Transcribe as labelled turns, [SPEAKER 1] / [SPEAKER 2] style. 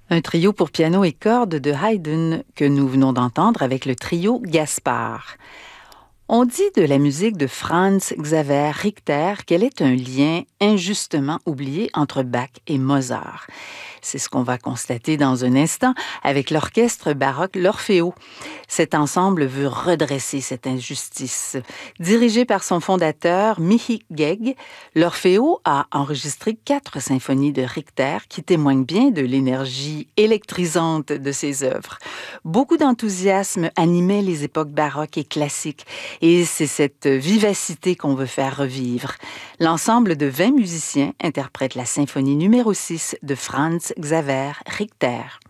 [SPEAKER 1] Un trio pour piano et cordes de Haydn que nous venons d'entendre avec le trio Gaspard. On dit de la musique de Franz Xaver Richter qu'elle est un lien injustement oublié entre Bach et Mozart. C'est ce qu'on va constater dans un instant avec l'orchestre baroque L'Orfeo. Cet ensemble veut redresser cette injustice. Dirigé par son fondateur, Mihi Gegg, L'Orfeo a enregistré 4 symphonies de Richter qui témoignent bien de l'énergie électrisante de ses œuvres. Beaucoup d'enthousiasme animait les époques baroques et classiques, et c'est cette vivacité qu'on veut faire revivre. L'ensemble de 20 musiciens interprète la symphonie numéro 6 de Franz Xaver Richter.